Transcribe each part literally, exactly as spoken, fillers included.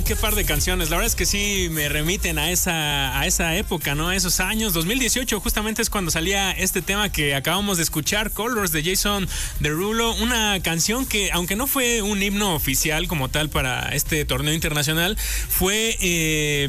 qué par de canciones. La verdad es que sí me remiten a esa, a esa época, ¿no? A esos años. dos mil dieciocho justamente es cuando salía este tema que acabamos de escuchar, Colors de Jason Derulo. Una canción que, aunque no fue un himno oficial como tal para este torneo internacional, fue... Eh,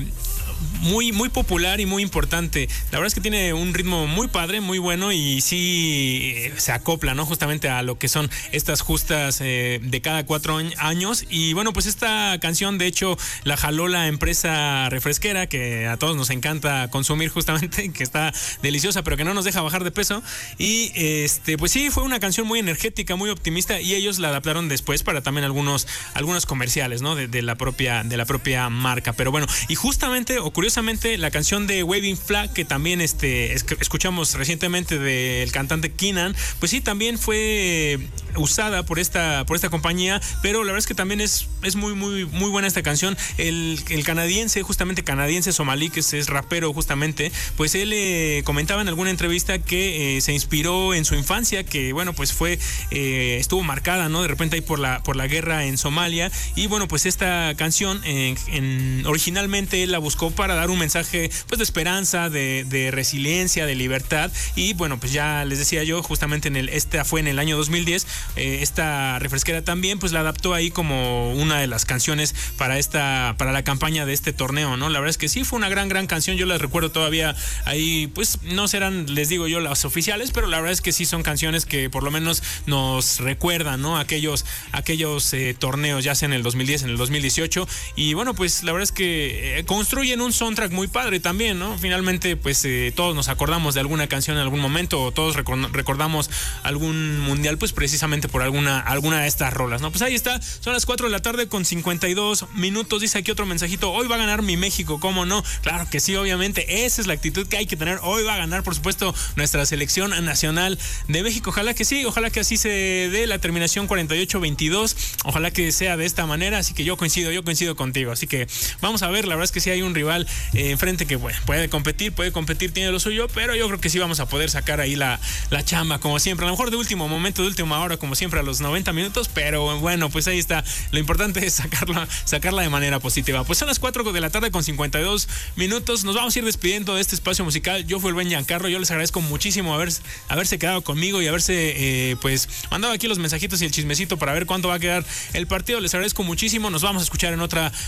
muy muy popular y muy importante. La verdad es que tiene un ritmo muy padre, muy bueno y sí eh, se acopla, ¿no? Justamente a lo que son estas justas eh, de cada cuatro años. Y bueno, pues esta canción de hecho la jaló la empresa refresquera que a todos nos encanta consumir justamente, que está deliciosa pero que no nos deja bajar de peso. Y este pues sí, fue una canción muy energética, muy optimista y ellos la adaptaron después para también algunos, algunos comerciales, ¿no? De, de la propia, de la propia marca. Pero bueno, y justamente o curiosamente la canción de Waving Flag que también este, escuchamos recientemente del cantante Keenan, pues sí, también fue usada por esta, por esta compañía, pero la verdad es que también es, es muy, muy, muy buena esta canción. El, el canadiense, justamente canadiense somalí, que es, es rapero justamente, pues él eh, comentaba en alguna entrevista que eh, se inspiró en su infancia, que bueno, pues fue, eh, estuvo marcada, ¿no? De repente ahí por la, por la guerra en Somalia, y bueno, pues esta canción eh, en, originalmente él la buscó para dar un mensaje pues de esperanza, de, de resiliencia, de libertad, y bueno, pues ya les decía yo, justamente en el, esta fue en el año dos mil diez, eh, esta refresquera también pues la adaptó ahí como una de las canciones para esta, para la campaña de este torneo, ¿no? La verdad es que sí, fue una gran, gran canción, yo las recuerdo todavía ahí, pues no serán, les digo yo, las oficiales, pero la verdad es que sí son canciones que por lo menos nos recuerdan, ¿no? Aquellos, aquellos eh, torneos, ya sea en el dos mil diez, en el dos mil dieciocho, y bueno, pues la verdad es que eh, construyen un soundtrack muy padre también, ¿no? Finalmente, pues eh, todos nos acordamos de alguna canción en algún momento, o todos recordamos algún mundial, pues precisamente por alguna, alguna de estas rolas, ¿no? Pues ahí está, son las cuatro de la tarde con cincuenta y dos minutos, dice aquí otro mensajito, hoy va a ganar mi México, ¿cómo no? Claro que sí, obviamente, esa es la actitud que hay que tener, hoy va a ganar, por supuesto, nuestra selección nacional de México, ojalá que sí, ojalá que así se dé la terminación cuarenta y ocho veintidós, ojalá que sea de esta manera, así que yo coincido, yo coincido contigo, así que vamos a ver, la verdad es que sí hay un rival eh, enfrente que bueno, puede competir, puede competir, tiene lo suyo, pero yo creo que sí vamos a poder sacar ahí la, la chamba, como siempre, a lo mejor de último momento, de última hora, como siempre a los noventa minutos, pero bueno, pues ahí está, lo importante es sacarla, sacarla de manera positiva. Pues son las cuatro de la tarde con cincuenta y dos minutos, nos vamos a ir despidiendo de este espacio musical, yo fui el buen Giancarlo, yo les agradezco muchísimo haber, haberse quedado conmigo y haberse eh, pues mandado aquí los mensajitos y el chismecito para ver cuánto va a quedar el partido, les agradezco muchísimo, nos vamos a escuchar en otra